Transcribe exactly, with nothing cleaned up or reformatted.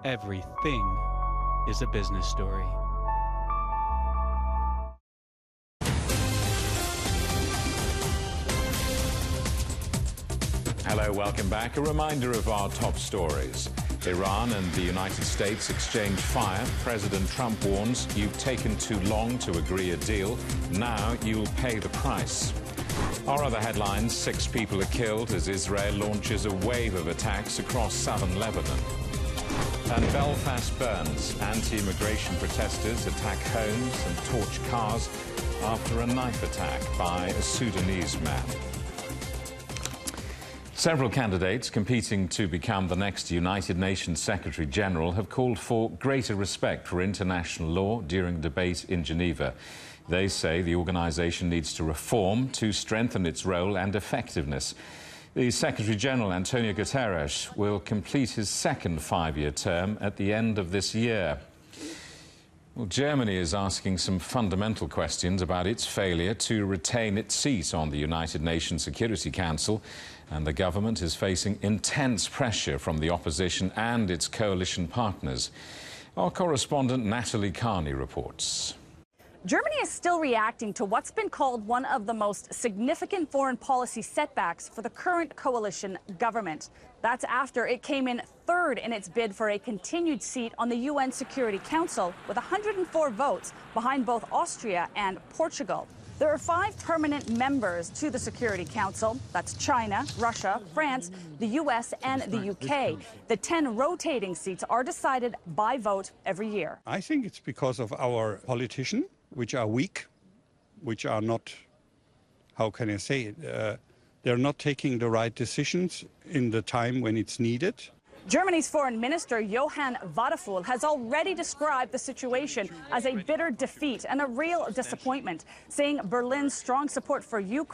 Everything is a business story. Hello, welcome back. A reminder of our top stories. Iran and the United States exchange fire. President Trump warns, you've taken too long to agree a deal. Now you'll pay the price. Our other headlines, six people are killed as Israel launches a wave of attacks across southern Lebanon. And Belfast burns. Anti-immigration protesters attack homes and torch cars after a knife attack by a Sudanese man. Several candidates competing to become the next United Nations Secretary General have called for greater respect for international law during debate in Geneva. They say the organisation needs to reform to strengthen its role and effectiveness. The Secretary General, Antonio Guterres, will complete his second five-year term at the end of this year. Well, Germany is asking some fundamental questions about its failure to retain its seat on the United Nations Security Council, and the government is facing intense pressure from the opposition and its coalition partners. Our correspondent Natalie Carney reports. Germany is still reacting to what's been called one of the most significant foreign policy setbacks for the current coalition government. That's after it came in third in its bid for a continued seat on the U N Security Council with one hundred four votes behind both Austria and Portugal. There are five permanent members to the Security Council. That's China, Russia, France, the U S and the U K. The ten rotating seats are decided by vote every year. I think it's because of our politicians, which are weak, which are not, how can I say it, uh, they're not taking the right decisions in the time when it's needed. Germany's Foreign Minister Johann Wadephul has already described the situation as a bitter defeat and a real disappointment, saying Berlin's strong support for Ukraine